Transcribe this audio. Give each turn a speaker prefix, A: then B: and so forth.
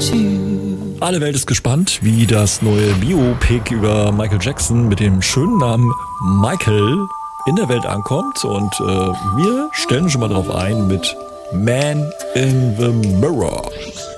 A: Alle Welt ist gespannt, wie das neue Biopic über Michael Jackson mit dem schönen Namen Michael in der Welt ankommt. Und wir stellen schon mal drauf ein mit Man in the Mirror.